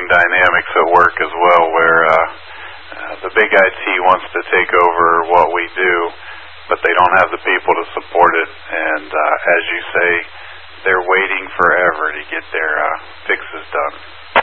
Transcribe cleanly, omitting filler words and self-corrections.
dynamics at work as well, where the big IT wants to take over what we do, but they don't have the people to support it. And as you say, they're waiting forever to get their fixes done.